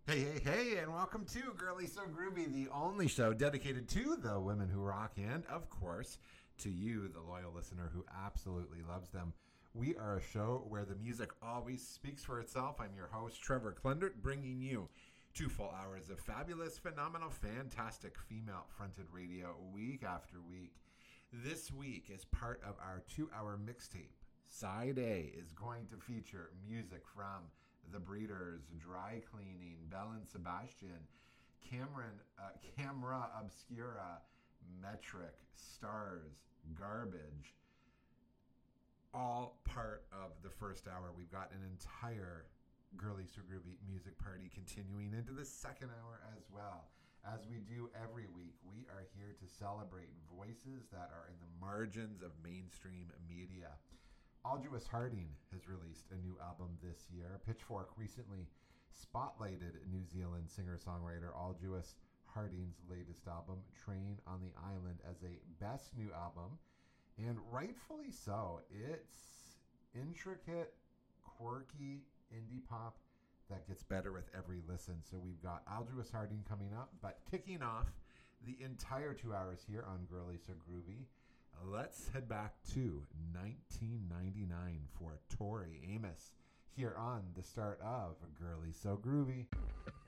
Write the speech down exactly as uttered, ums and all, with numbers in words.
Hey, hey, hey, and welcome to Girly So Groovy, the only show dedicated to the women who rock and, of course, to you, the loyal listener who absolutely loves them. We are a show where the music always speaks for itself. I'm your host, Trevor Klendert, bringing you two full hours of fabulous, phenomenal, fantastic female-fronted radio week after week. This week is part of our two-hour mixtape. Side A is going to feature music from The Breeders, Dry Cleaning, Belle and Sebastian, Cameron, uh, Camera Obscura, Metric, Stars, Garbage. All part of the first hour. We've got an entire Girly So Groovy music party continuing into the second hour as well. As we do every week, we are here to celebrate voices that are in the margins of mainstream media. Aldous Harding has released a new album this year. Pitchfork recently spotlighted New Zealand singer-songwriter Aldous Harding's latest album, Train on the Island, as a best new album, and rightfully so. It's intricate, quirky indie pop that gets better with every listen. So we've got Aldous Harding coming up, but kicking off the entire two hours here on Girly So Groovy, let's head back to nineteen ninety-nine for Tori Amos here on the start of Girly So Groovy.